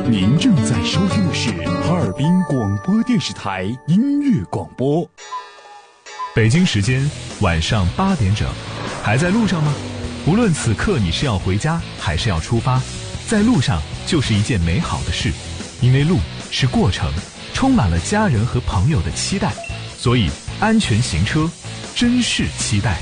您正在收听的是哈尔滨广播电视台音乐广播。 北京时间晚上8点整，还在路上吗？无论此刻你是要回家还是要出发，在路上就是一件美好的事，因为路是过程，充满了家人和朋友的期待，所以安全行车，珍视期待。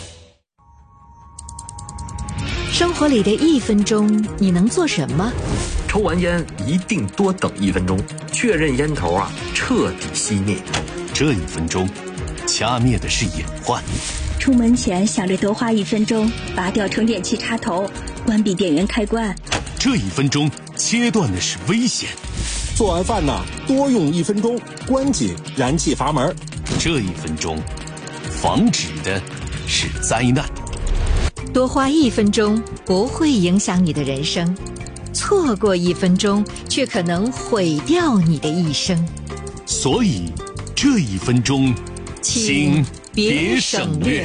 生活里的1分钟，你能做什么？ 抽完烟一定多等1分钟，确认烟头彻底熄灭。 这1分钟，掐灭的是隐患。 出门前想着多花1分钟，拔掉充电器插头，关闭电源开关。 这1分钟，切断的是危险。 做完饭多用1分钟，关紧燃气阀门。 这1分钟，防止的是灾难。 多花1分钟不会影响你的人生，错过1分钟却可能毁掉你的一生。 所以这1分钟，请别省略。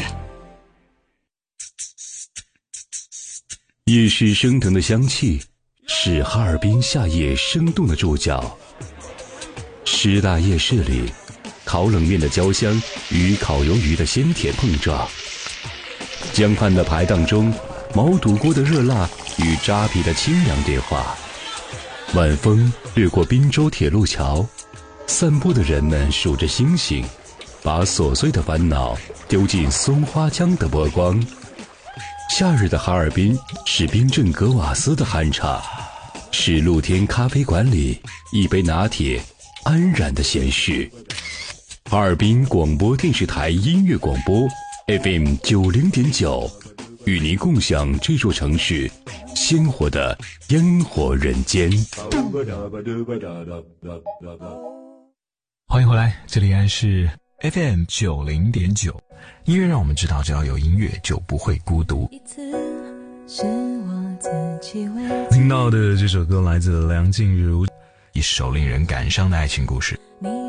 夜市升腾的香气是哈尔滨夏夜生动的注脚。师大夜市里，烤冷面的焦香与烤鱿鱼的鲜甜碰撞，江畔的排档中，毛肚锅的热辣与扎皮的清凉对话。晚风掠过滨州铁路桥，散步的人们数着星星，把琐碎的烦恼丢进松花江的波光。夏日的哈尔滨是冰镇格瓦斯的酣畅，是露天咖啡馆里一杯拿铁安然的闲适。哈尔滨广播电视台音乐广播 FM 90.9，与您共享这座城市鲜活的烟火人间。 欢迎回来，这里依然是 FM 90.9，音乐让我们知道，只要有音乐就不会孤独。听到的这首歌来自梁静茹，一首令人感伤的爱情故事。